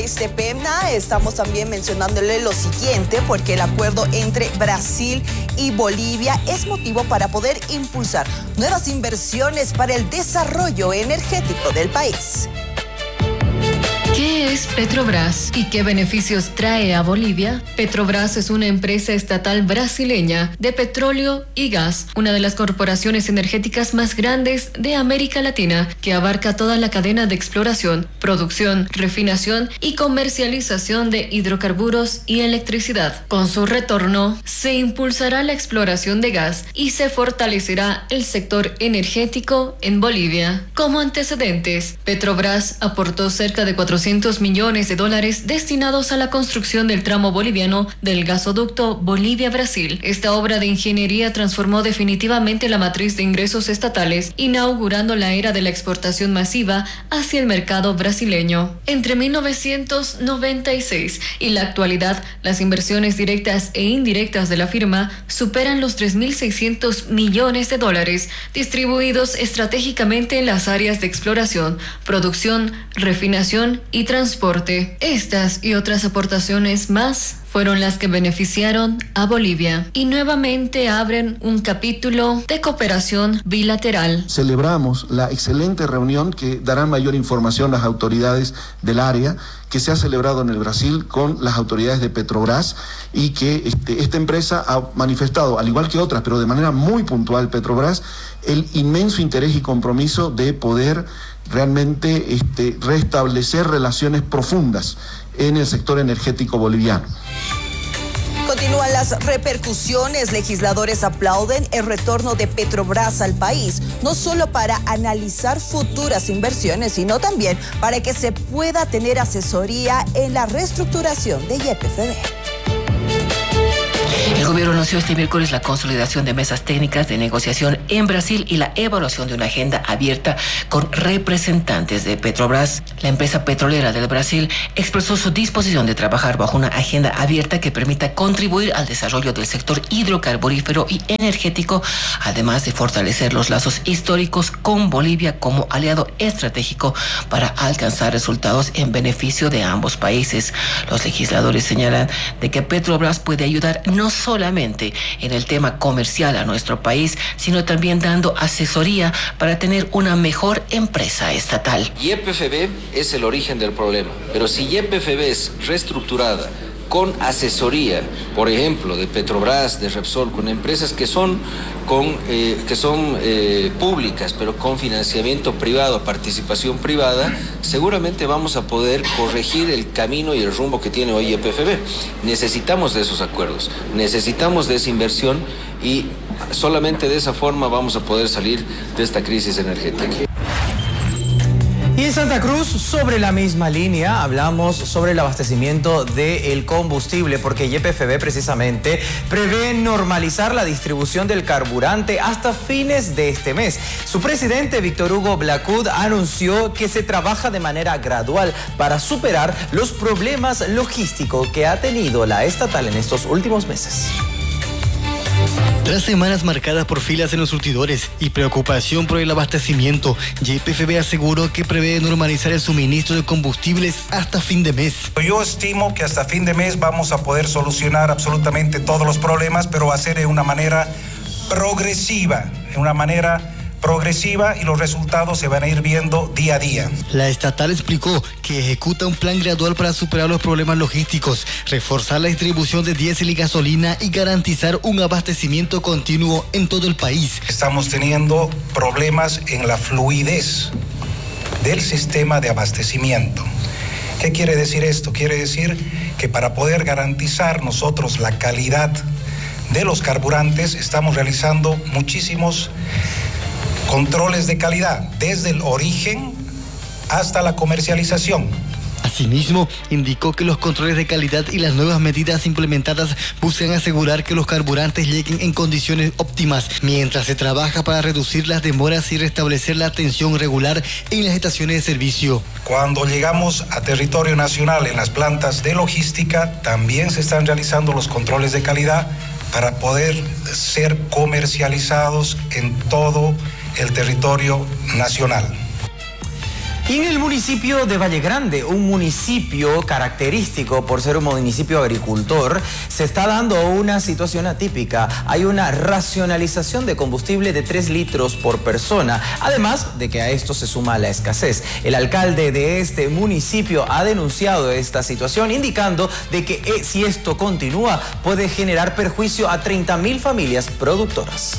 país de PEMNA, estamos también mencionándole lo siguiente, porque el acuerdo entre Brasil y Bolivia es motivo para poder impulsar nuevas inversiones para el desarrollo energético del país. ¿Qué es Petrobras y qué beneficios trae a Bolivia? Petrobras es una empresa estatal brasileña de petróleo y gas, una de las corporaciones energéticas más grandes de América Latina, que abarca toda la cadena de exploración, producción, refinación y comercialización de hidrocarburos y electricidad. Con su retorno, se impulsará la exploración de gas y se fortalecerá el sector energético en Bolivia. Como antecedentes, Petrobras aportó cerca de $400 millones destinados a la construcción del tramo boliviano del gasoducto Bolivia-Brasil. Esta obra de ingeniería transformó definitivamente la matriz de ingresos estatales, inaugurando la era de la exportación masiva hacia el mercado brasileño. Entre 1996 y la actualidad, las inversiones directas e indirectas de la firma superan los $3.600 millones, distribuidos estratégicamente en las áreas de exploración, producción, refinación y transporte. Estas y otras aportaciones más fueron las que beneficiaron a Bolivia y nuevamente abren un capítulo de cooperación bilateral. Celebramos la excelente reunión que darán mayor información las autoridades del área, que se ha celebrado en el Brasil con las autoridades de Petrobras, y que esta empresa ha manifestado, al igual que otras, pero de manera muy puntual Petrobras, el inmenso interés y compromiso de poder realmente restablecer relaciones profundas en el sector energético boliviano. Continúan las repercusiones. Legisladores aplauden el retorno de Petrobras al país, no solo para analizar futuras inversiones, sino también para que se pueda tener asesoría en la reestructuración de YPFB. El gobierno anunció este miércoles la consolidación de mesas técnicas de negociación en Brasil y la evaluación de una agenda abierta con representantes de Petrobras. La empresa petrolera del Brasil expresó su disposición de trabajar bajo una agenda abierta que permita contribuir al desarrollo del sector hidrocarburífero y energético, además de fortalecer los lazos históricos con Bolivia como aliado estratégico para alcanzar resultados en beneficio de ambos países. Los legisladores señalan de que Petrobras puede ayudar no solamente en el tema comercial a nuestro país, sino también dando asesoría para tener una mejor empresa estatal. YPFB es el origen del problema, pero si YPFB es reestructurada con asesoría, por ejemplo, de Petrobras, de Repsol, con empresas que son públicas, pero con financiamiento privado, participación privada, seguramente vamos a poder corregir el camino y el rumbo que tiene hoy YPFB. Necesitamos de esos acuerdos, necesitamos de esa inversión, y solamente de esa forma vamos a poder salir de esta crisis energética. Y en Santa Cruz, sobre la misma línea, hablamos sobre el abastecimiento del combustible, porque YPFB precisamente prevé normalizar la distribución del carburante hasta fines de este mes. Su presidente, Víctor Hugo Blacud, anunció que se trabaja de manera gradual para superar los problemas logísticos que ha tenido la estatal en estos últimos meses. Tras semanas marcadas por filas en los surtidores y preocupación por el abastecimiento, YPFB aseguró que prevé normalizar el suministro de combustibles hasta fin de mes. Yo estimo que hasta fin de mes vamos a poder solucionar absolutamente todos los problemas, pero va a ser de una manera progresiva, y los resultados se van a ir viendo día a día. La estatal explicó que ejecuta un plan gradual para superar los problemas logísticos, reforzar la distribución de diésel y gasolina y garantizar un abastecimiento continuo en todo el país. Estamos teniendo problemas en la fluidez del sistema de abastecimiento. ¿Qué quiere decir esto? Quiere decir que para poder garantizar nosotros la calidad de los carburantes, estamos realizando muchísimos controles de calidad, desde el origen hasta la comercialización. Asimismo, indicó que los controles de calidad y las nuevas medidas implementadas buscan asegurar que los carburantes lleguen en condiciones óptimas, mientras se trabaja para reducir las demoras y restablecer la atención regular en las estaciones de servicio. Cuando llegamos a territorio nacional en las plantas de logística, también se están realizando los controles de calidad para poder ser comercializados en todo el territorio nacional. Y en el municipio de Valle Grande, un municipio característico por ser un municipio agricultor, se está dando una situación atípica. Hay una racionalización de combustible de 3 litros por persona, además de que a esto se suma la escasez. El alcalde de este municipio ha denunciado esta situación, indicando de que si esto continúa puede generar perjuicio a 30.000 familias productoras.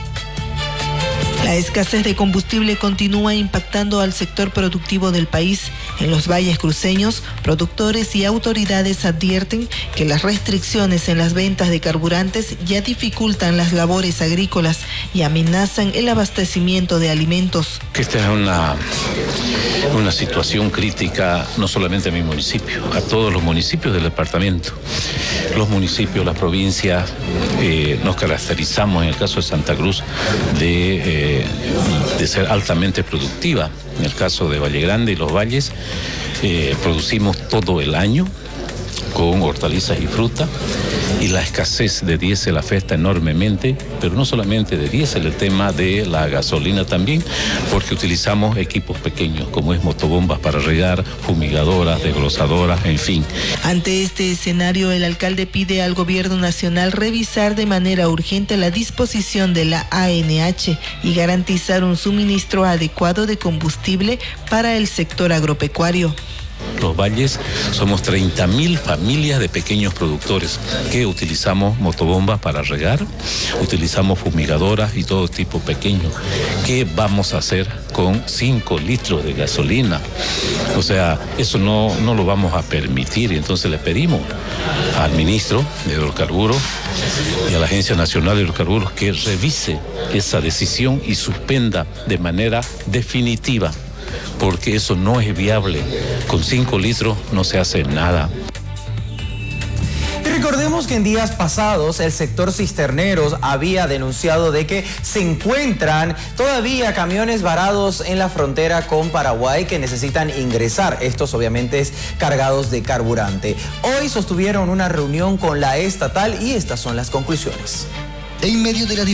La escasez de combustible continúa impactando al sector productivo del país. En los valles cruceños, productores y autoridades advierten que las restricciones en las ventas de carburantes ya dificultan las labores agrícolas y amenazan el abastecimiento de alimentos. Esta es una situación crítica no solamente a mi municipio, a todos los municipios del departamento. Los municipios, las provincias, nos caracterizamos en el caso de Santa Cruz de ser altamente productiva. En el caso de Valle Grande y los valles, producimos todo el año con hortalizas y fruta, y la escasez de diésel afecta enormemente, pero no solamente de diésel, el tema de la gasolina también, porque utilizamos equipos pequeños como es motobombas para regar, fumigadoras, desglosadoras, en fin. Ante este escenario, el alcalde pide al gobierno nacional revisar de manera urgente la disposición de la ANH y garantizar un suministro adecuado de combustible para el sector agropecuario. Los valles somos 30.000 familias de pequeños productores que utilizamos motobombas para regar, utilizamos fumigadoras y todo tipo pequeño. ¿Qué vamos a hacer con 5 litros de gasolina? O sea, eso no lo vamos a permitir, y entonces le pedimos al ministro de Hidrocarburos y a la Agencia Nacional de Hidrocarburos que revise esa decisión y suspenda de manera definitiva, porque eso no es viable. Con 5 litros no se hace nada. Y recordemos que en días pasados el sector cisterneros había denunciado de que se encuentran todavía camiones varados en la frontera con Paraguay que necesitan ingresar. Estos obviamente cargados de carburante. Hoy sostuvieron una reunión con la estatal y estas son las conclusiones. En medio de la